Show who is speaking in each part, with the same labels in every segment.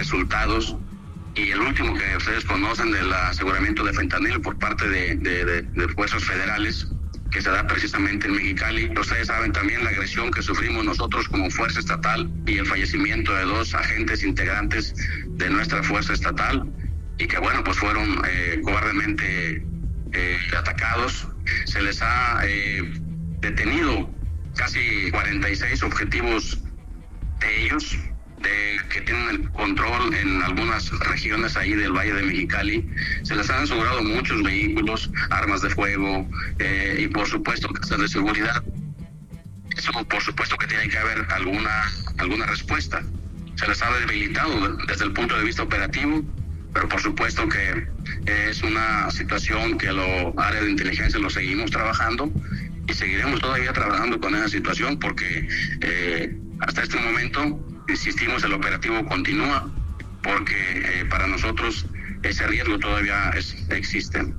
Speaker 1: resultados y el último que ustedes conocen del aseguramiento de fentanilo por parte de fuerzas federales, que se da precisamente en Mexicali. Ustedes saben también la agresión que sufrimos nosotros como fuerza estatal y el fallecimiento de 2 agentes integrantes de nuestra fuerza estatal y que bueno, pues fueron cobardemente atacados. Se les ha detenido casi 46 objetivos de ellos, que tienen el control en algunas regiones ahí del Valle de Mexicali. Se les han asegurado muchos vehículos, armas de fuego y por supuesto casas de seguridad. Eso por supuesto que tiene que haber alguna respuesta. Se les ha debilitado desde el punto de vista operativo, pero por supuesto que es una situación que lo área de inteligencia lo seguimos trabajando y seguiremos todavía trabajando con esa situación porque hasta este momento, insistimos, el operativo continúa porque para nosotros ese riesgo todavía existe.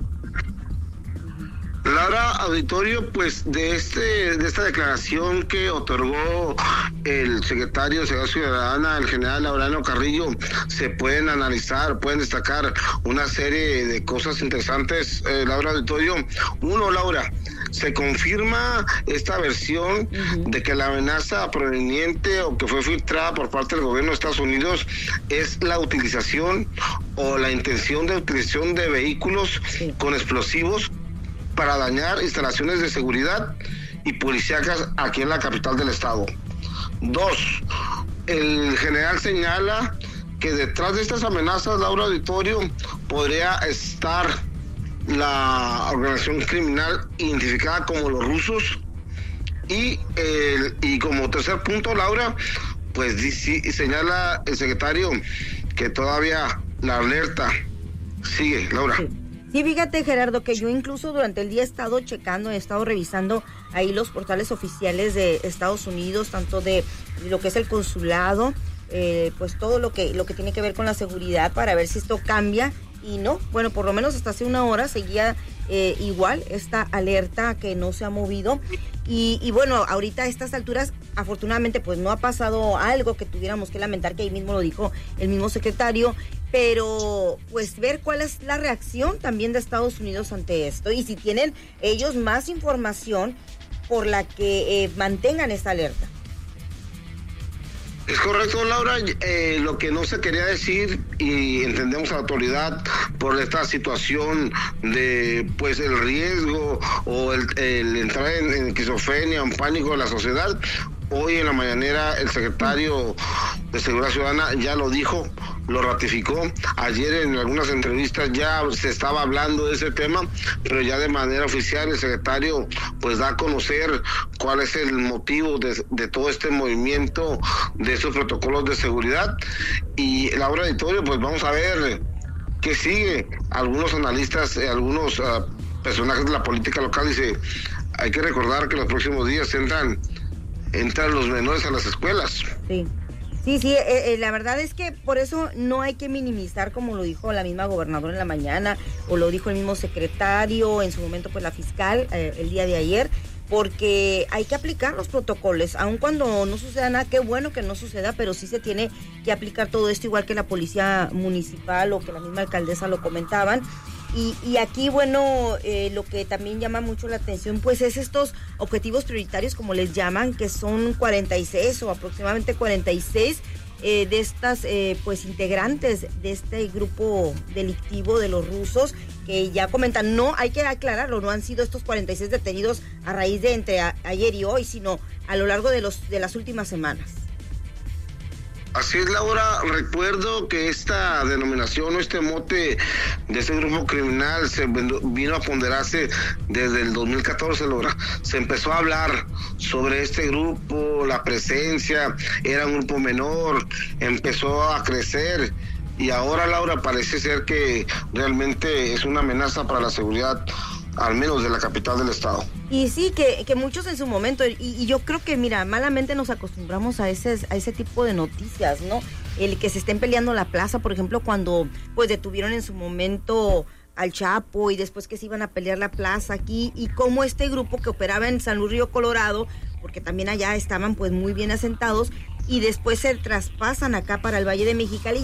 Speaker 2: Laura, auditorio, pues de esta declaración que otorgó el secretario de Seguridad Ciudadana, el general Laureano Carrillo, se pueden analizar, pueden destacar una serie de cosas interesantes, Laura, auditorio. Uno, Laura, se confirma esta versión de que la amenaza proveniente o que fue filtrada por parte del gobierno de Estados Unidos es la utilización o la intención de utilización de vehículos con explosivos para dañar instalaciones de seguridad y policíacas aquí en la capital del estado. 2, el general señala que detrás de estas amenazas, Laura, auditorio, podría estar la organización criminal identificada como los rusos y como tercer punto, Laura, pues señala el secretario que todavía la alerta sigue, Laura.
Speaker 3: Sí, fíjate, Gerardo, que yo incluso durante el día he estado checando, he estado revisando ahí los portales oficiales de Estados Unidos, tanto de lo que es el consulado, pues todo lo que tiene que ver con la seguridad para ver si esto cambia. Y no, bueno, por lo menos hasta hace una hora seguía igual esta alerta que no se ha movido. Y bueno, ahorita a estas alturas, afortunadamente, pues no ha pasado algo que tuviéramos que lamentar, que ahí mismo lo dijo el mismo secretario, pero pues ver cuál es la reacción también de Estados Unidos ante esto y si tienen ellos más información por la que mantengan esta alerta.
Speaker 2: Es correcto, Laura, lo que no se quería decir, y entendemos a la autoridad por esta situación de pues el riesgo o el entrar en esquizofrenia, en pánico de la sociedad. Hoy en la mañanera el secretario de Seguridad Ciudadana ya lo dijo, lo ratificó. Ayer en algunas entrevistas ya se estaba hablando de ese tema, pero ya de manera oficial el secretario pues da a conocer cuál es el motivo de todo este movimiento, de esos protocolos de seguridad. Y Laura, auditorio, pues vamos a ver qué sigue. Algunos analistas, algunos personajes de la política local dice, hay que recordar que los próximos días entran los menores a las escuelas.
Speaker 3: Sí, la verdad es que por eso no hay que minimizar, como lo dijo la misma gobernadora en la mañana, o lo dijo el mismo secretario, en su momento pues la fiscal el día de ayer, porque hay que aplicar los protocolos, aun cuando no suceda nada, qué bueno que no suceda, pero sí se tiene que aplicar todo esto, igual que la policía municipal o que la misma alcaldesa lo comentaban. Y aquí, bueno, lo que también llama mucho la atención, pues es estos objetivos prioritarios, como les llaman, que son 46 o aproximadamente 46 de estas, pues, integrantes de este grupo delictivo de los rusos, que ya comentan, no, hay que aclararlo, no han sido estos 46 detenidos a raíz de entre ayer y hoy, sino a lo largo de las últimas semanas.
Speaker 2: Así es, Laura. Recuerdo que esta denominación o este mote de este grupo criminal se vino a ponderarse desde el 2014, Laura. Se empezó a hablar sobre este grupo, la presencia, era un grupo menor, empezó a crecer y ahora, Laura, parece ser que realmente es una amenaza para la seguridad, al menos de la capital del estado.
Speaker 3: Y sí, que muchos en su momento, y yo creo que, mira, malamente nos acostumbramos a ese tipo de noticias, ¿no? El que se estén peleando la plaza, por ejemplo, cuando pues detuvieron en su momento al Chapo y después que se iban a pelear la plaza aquí, y cómo este grupo que operaba en San Luis Río Colorado, porque también allá estaban pues muy bien asentados, y después se traspasan acá para el Valle de Mexicali.